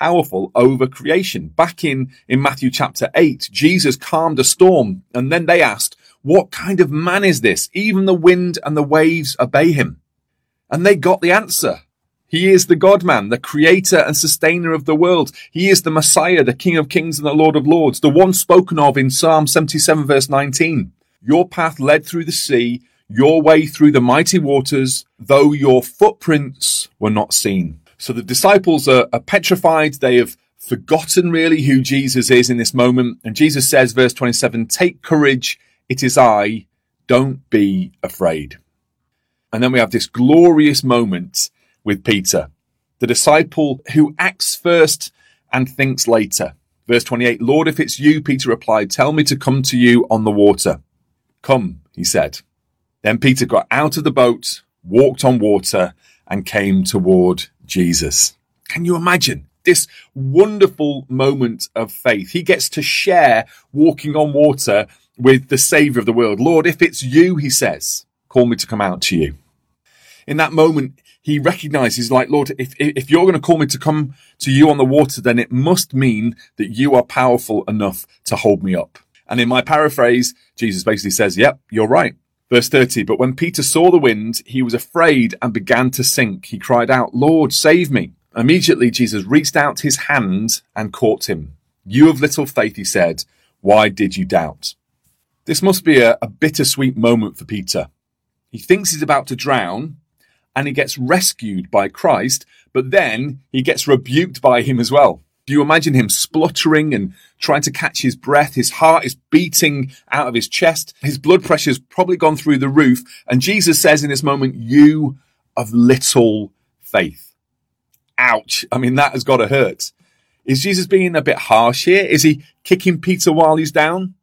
powerful over creation. Back in Matthew chapter 8, Jesus calmed a storm, and then they asked, what kind of man is this? Even the wind and the waves obey him. And they got the answer. He is the God-man, the creator and sustainer of the world. He is the Messiah, the King of Kings and the Lord of Lords, the one spoken of in Psalm 77 verse 19. Your path led through the sea, your way through the mighty waters, though your footprints were not seen. So the disciples are petrified. They have forgotten really who Jesus is in this moment. And Jesus says, verse 27, take courage, it is I, don't be afraid. And then we have this glorious moment with Peter, the disciple who acts first and thinks later. Verse 28, Lord, if it's you, Peter replied, tell me to come to you on the water. Come, he said. Then Peter got out of the boat, walked on water, and came toward Jesus. Can you imagine this wonderful moment of faith? He gets to share walking on water with the Savior of the world. Lord, if it's you, he says, call me to come out to you. In that moment, he recognizes, like, Lord, if you're going to call me to come to you on the water, then it must mean that you are powerful enough to hold me up. And in my paraphrase, Jesus basically says, yep, you're right. Verse 30, but when Peter saw the wind, he was afraid and began to sink. He cried out, Lord, save me. Immediately, Jesus reached out his hand and caught him. You of little faith, he said, why did you doubt? This must be a bittersweet moment for Peter. He thinks he's about to drown, and he gets rescued by Christ, but then he gets rebuked by him as well. Do you imagine him spluttering and trying to catch his breath? His heart is beating out of his chest. His blood pressure's probably gone through the roof. And Jesus says in this moment, you of little faith. Ouch. I mean, that has got to hurt. Is Jesus being a bit harsh here? Is he kicking Peter while he's down?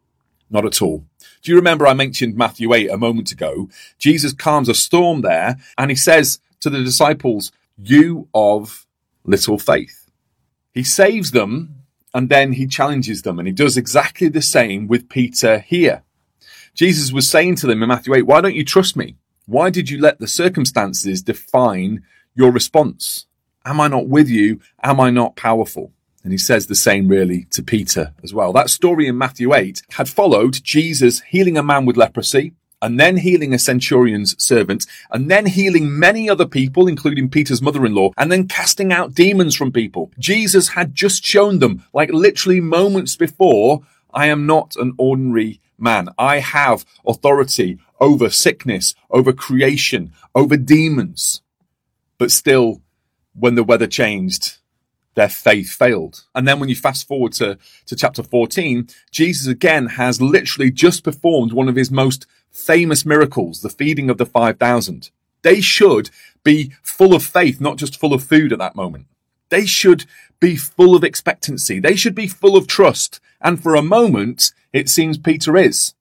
Not at all. Do you remember I mentioned Matthew 8 a moment ago? Jesus calms a storm there, and he says to the disciples, you of little faith. He saves them, and then he challenges them, and he does exactly the same with Peter here. Jesus was saying to them in Matthew 8, why don't you trust me? Why did you let the circumstances define your response? Am I not with you? Am I not powerful? And he says the same really to Peter as well. That story in Matthew 8 had followed Jesus healing a man with leprosy, and then healing a centurion's servant, and then healing many other people, including Peter's mother-in-law, and then casting out demons from people. Jesus had just shown them, like literally moments before, I am not an ordinary man. I have authority over sickness, over creation, over demons. But still, when the weather changed, their faith failed. And then when you fast forward to chapter 14, Jesus again has literally just performed one of his most famous miracles, the feeding of the 5,000. They should be full of faith, not just full of food at that moment. They should be full of expectancy. They should be full of trust. And for a moment, it seems Peter is,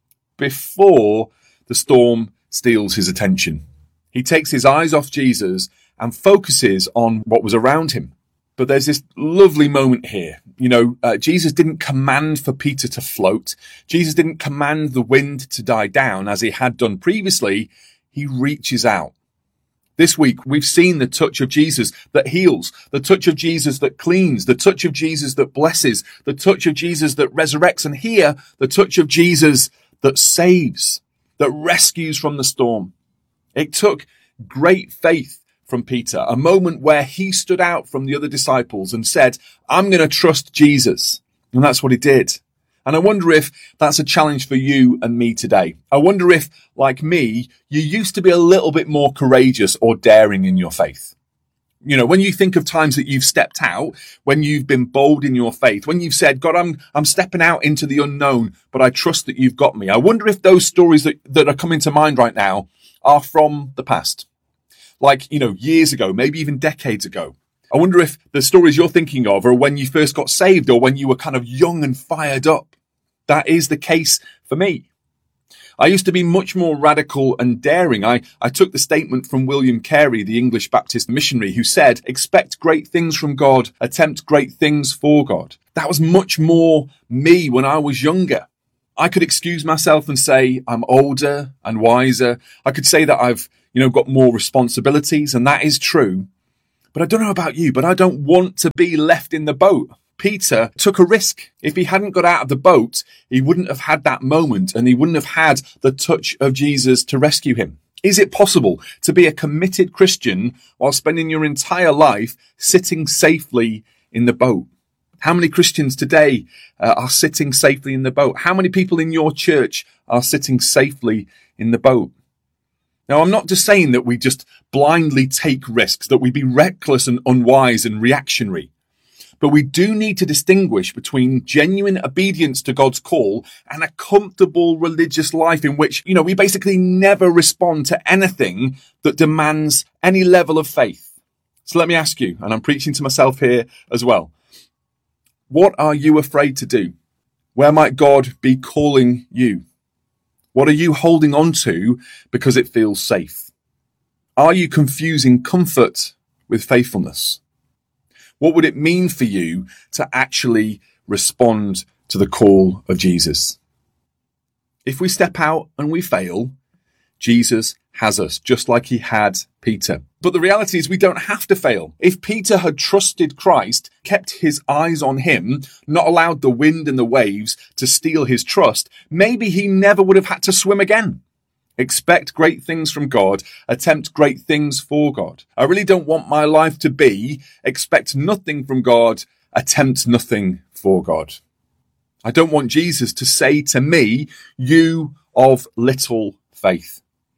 before the storm steals his attention. He takes his eyes off Jesus and focuses on what was around him. But there's this lovely moment here. Jesus didn't command for Peter to float. Jesus didn't command the wind to die down as he had done previously. He reaches out. This week, we've seen the touch of Jesus that heals, the touch of Jesus that cleans, the touch of Jesus that blesses, the touch of Jesus that resurrects, and here, the touch of Jesus that saves, that rescues from the storm. It took great faith from Peter, a moment where he stood out from the other disciples and said, I'm going to trust Jesus. And that's what he did. And I wonder if that's a challenge for you and me today. I wonder if, like me, you used to be a little bit more courageous or daring in your faith. When you think of times that you've stepped out, when you've been bold in your faith, when you've said, God, I'm stepping out into the unknown, but I trust that you've got me. I wonder if those stories that are coming to mind right now are from the past. Like, years ago, maybe even decades ago. I wonder if the stories you're thinking of are when you first got saved or when you were kind of young and fired up. That is the case for me. I used to be much more radical and daring. I took the statement from William Carey, the English Baptist missionary, who said, expect great things from God, attempt great things for God. That was much more me when I was younger. I could excuse myself and say I'm older and wiser. I could say that I've got more responsibilities, and that is true. But I don't know about you, but I don't want to be left in the boat. Peter took a risk. If he hadn't got out of the boat, he wouldn't have had that moment and he wouldn't have had the touch of Jesus to rescue him. Is it possible to be a committed Christian while spending your entire life sitting safely in the boat? How many Christians today are sitting safely in the boat? How many people in your church are sitting safely in the boat? Now, I'm not just saying that we just blindly take risks, that we be reckless and unwise and reactionary. But we do need to distinguish between genuine obedience to God's call and a comfortable religious life in which, we basically never respond to anything that demands any level of faith. So let me ask you, and I'm preaching to myself here as well. What are you afraid to do? Where might God be calling you? What are you holding on to because it feels safe? Are you confusing comfort with faithfulness? What would it mean for you to actually respond to the call of Jesus? If we step out and we fail, Jesus has us, just like he had Peter. But the reality is we don't have to fail. If Peter had trusted Christ, kept his eyes on him, not allowed the wind and the waves to steal his trust, maybe he never would have had to swim again. Expect great things from God. Attempt great things for God. I really don't want my life to be expect nothing from God, attempt nothing for God. I don't want Jesus to say to me, you of little faith.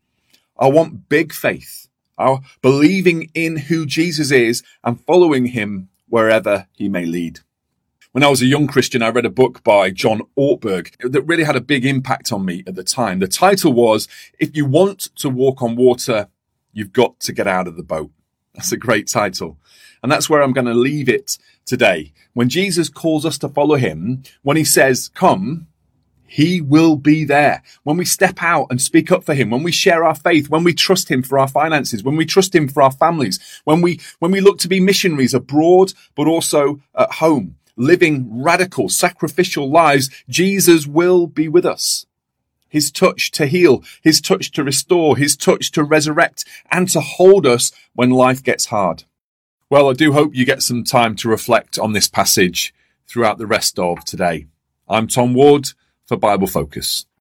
I want big faith, believing in who Jesus is and following him wherever he may lead. When I was a young Christian, I read a book by John Ortberg that really had a big impact on me at the time. The title was, If You Want to Walk on Water, You've Got to Get Out of the Boat. That's a great title. And that's where I'm going to leave it today. When Jesus calls us to follow him, when he says, come, he will be there. When we step out and speak up for him, when we share our faith, when we trust him for our finances, when we trust him for our families, when we look to be missionaries abroad, but also at home, living radical, sacrificial lives, Jesus will be with us. His touch to heal, his touch to restore, his touch to resurrect, and to hold us when life gets hard. Well, I do hope you get some time to reflect on this passage throughout the rest of today. I'm Tom Ward for Bible Focus.